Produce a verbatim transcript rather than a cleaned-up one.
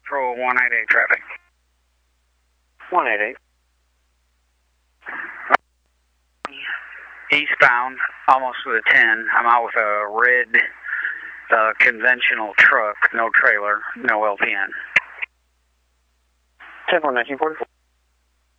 Patrol one eighty-eight traffic. one eighty-eight. Eastbound, almost to the ten. I'm out with a red uh, conventional truck, no trailer, no L P N. ten one nineteen forty-four.